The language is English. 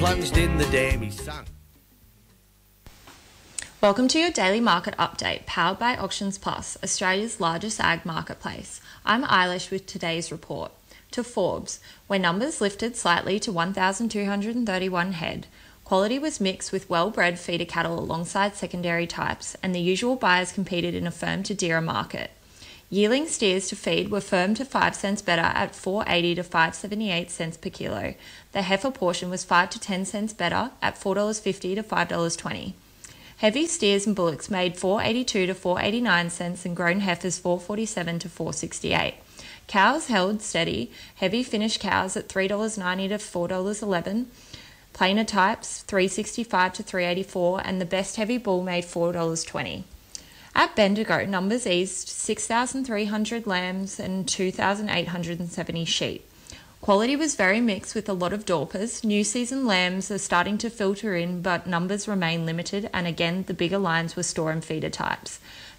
plunged in the dam, he sunk. Welcome to your daily market update, powered by Auctions Plus, Australia's largest ag marketplace. I'm Eilish with today's report. To Forbes, where numbers lifted slightly to 1,231 head. Quality was mixed with well-bred feeder cattle alongside secondary types, and the usual buyers competed in a firm to dearer market. Yearling steers to feed were firm to 5 cents better at 4.80 to 5.78 cents per kilo. The heifer portion was 5 to 10 cents better at $4.50 to $5.20. Heavy steers and bullocks made 4.82 to 4.89 cents and grown heifers 4.47 to 4.68. Cows held steady, heavy finished cows at $3.90 to $4.11. Plainer types, $3.65 to $3.84, and the best heavy bull made $4.20. At Bendigo, numbers eased 6,300 lambs and 2,870 sheep. Quality was very mixed with a lot of Dorpers. New season lambs are starting to filter in, but numbers remain limited, and again, the bigger lines were store and feeder types.